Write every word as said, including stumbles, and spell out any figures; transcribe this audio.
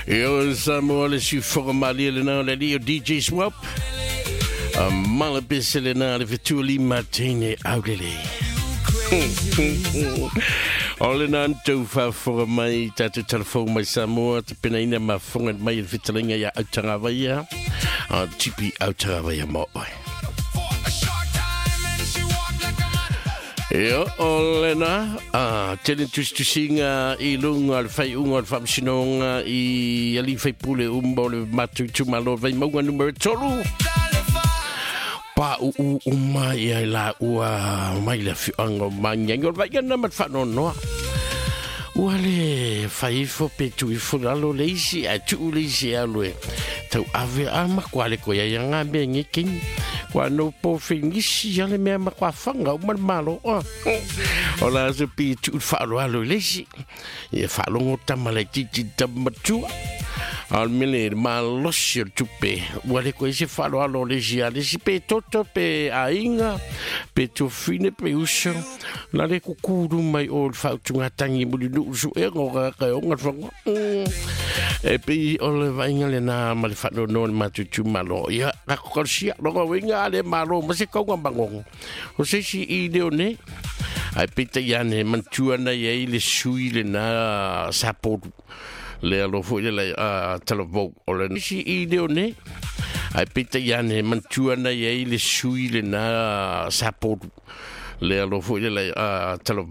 Io Samuel le si formali le na le dio D J Swap. A mala bisele na le vituli matine audele. Ole na tu fa for mai tatu telefoon mai Samuel te pena ina ma fonga mai vitalinga ya outravaya. A tipi outravaya mo. Yo, olena, ah, tenen tus tu singa i lunga al fai unga al famsinonga i ali fai pule umbo le matu tu malo vai maunga numero tolu. Pa u u u mai ai la ua mai la fi anga mangengo vai gana mat fa no no. Wale fai fo pe tu i fo alo leisi a tu leisi alo e. Tau ave ama kwale ko ya nga me ngikin. Quando po fingissi alle me ma qua fanga un malo ola se pi tu fa lo alo lesi e fa lo ngota malati ti tamatu al mele malo sir tupe wale ko se fa lo alo lesi ale si pe toto pe ainga pe to fine pe uso la le kukuru mai ol fa tu ngatangi mu lu su e ngora ka onga fa e pe ole vainga le na mal fa no no matutu malo ya la korsia lo winga ale malo ma se konga bangong o se si i leone ai pita yane mantua na ye le sui le na sapo le alo fo le a televo o le si i leone ai pita yane mantua na ye le sui le na sapo le alo fo le a televo